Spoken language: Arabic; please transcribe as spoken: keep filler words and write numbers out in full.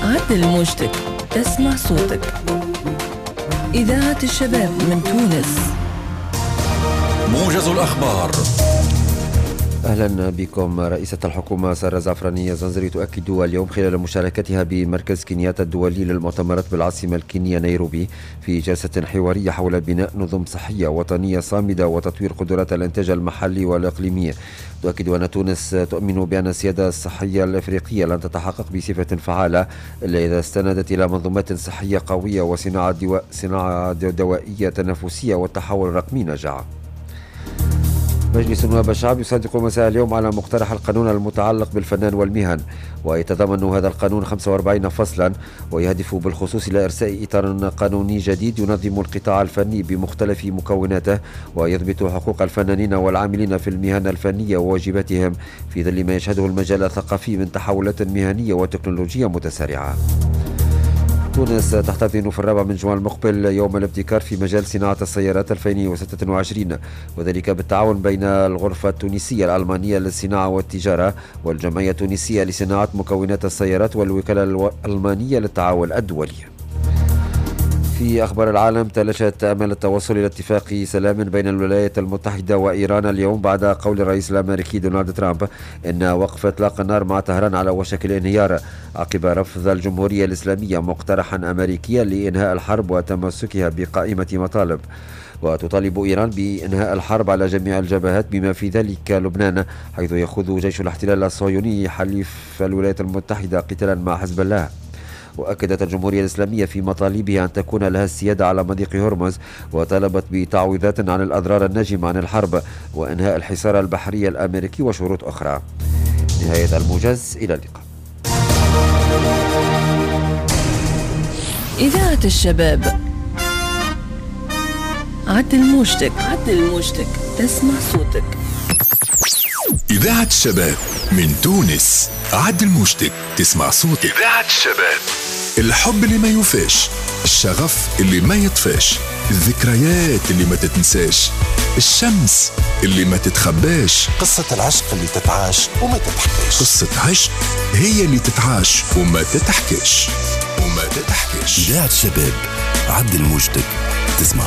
عدل موجتك، تسمع صوتك. إذاعة الشباب من تونس. موجز الأخبار. أهلا بكم. رئيسة الحكومة سارة زعفرانية زنزري تؤكد اليوم خلال مشاركتها بمركز كينياتا الدولي للمؤتمرات بالعاصمة الكينية نيروبي في جلسة حوارية حول بناء نظم صحية وطنية صامدة وتطوير قدرات الإنتاج المحلي والإقليمي. تؤكد أن تونس تؤمن بأن السيادة الصحية الأفريقية لن تتحقق بصفة فعالة إلا إذا استندت إلى منظومات صحية قوية وصناعة دواء صناعة دوائية تنافسية والتحول الرقمي ناجعة. مجلس النواب الشعب يصدق مساء اليوم على مقترح القانون المتعلق بالفنان والمهن، ويتضمن هذا القانون خمسة وأربعين فصلا، ويهدف بالخصوص إلى إرساء إطار قانوني جديد ينظم القطاع الفني بمختلف مكوناته ويضبط حقوق الفنانين والعاملين في المهن الفنية وواجباتهم في ظل ما يشهده المجال الثقافي من تحولات مهنية وتكنولوجية متسارعة. تونس تحتضن في الرابع من جوان المقبل يوم الابتكار في مجال صناعة السيارات ألفين وستة وعشرين، وذلك بالتعاون بين الغرفة التونسية الألمانية للصناعة والتجارة والجمعية التونسية لصناعة مكونات السيارات والوكالة الألمانية للتعاون الدولي. في أخبار العالم، تلاشت أمل التوصل إلى اتفاق سلام بين الولايات المتحدة وإيران اليوم بعد قول الرئيس الأمريكي دونالد ترامب إن وقف إطلاق النار مع طهران على وشك الانهيار عقب رفض الجمهورية الإسلامية مقترحا أمريكيا لإنهاء الحرب وتمسكها بقائمة مطالب. وتطالب إيران بإنهاء الحرب على جميع الجبهات بما في ذلك لبنان، حيث يخوض جيش الاحتلال الصهيوني حليف الولايات المتحدة قتالا مع حزب الله. وأكدت الجمهورية الإسلامية في مطالبها أن تكون لها السيادة على مضيق هرمز، وطالبت بتعويضات عن الأضرار الناجمة عن الحرب وإنهاء الحصار البحري الأمريكي وشروط أخرى. نهاية الموجز، إلى اللقاء. إذاعة الشباب. عدل موجتك، عدل موجتك، تسمع صوتك. إذاعة الشباب من تونس. عدل موجتك، تسمع صوتك. إذاعة الشباب. الحب اللي ما يوفاش، الشغف اللي ما يطفاش، الذكريات اللي ما تتنساش، الشمس اللي ما تتخباش، قصة العشق اللي تتعاش وما تتحكيش. قصة عشق هي اللي تتعاش وما تتحكيش وما تتحكيش. إذاعة الشباب، عدل موجتك، تسمع